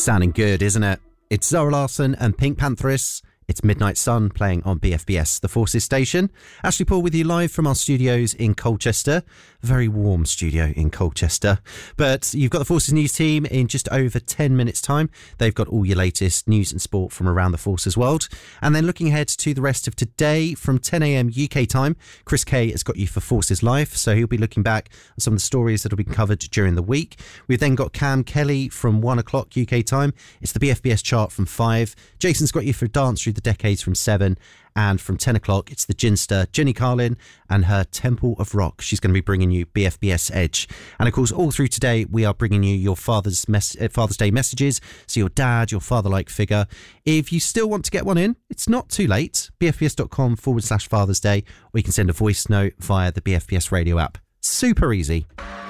Sounding good, isn't it? It's Zara Larsson and Pink Panthers. It's Midnight Sun playing on BFBS, the Forces station. Ashley Paul with you live from our studios in Colchester. A very warm studio in Colchester. But you've got the Forces news team in just over 10 minutes' time. They've got all your latest news and sport from around the Forces world. And then looking ahead to the rest of today from 10 a.m. UK time, Chris Kay has got you for Forces Life. So he'll be looking back on some of the stories that will be covered during the week. We've then got Cam Kelly from 1 o'clock UK time. It's the BFBS chart from 5. Jason's got you for a dance through the decades from 7, and from 10 o'clock it's the Ginster, Jenny Carlin and her Temple of Rock. She's going to be bringing you BFBS Edge, and of course all through today we are bringing you your Father's Day messages, so your dad, your father-like figure. If you still want to get one in, it's not too late. bfbs.com/Father's Day, or you can send a voice note via the BFBS radio app. Super easy.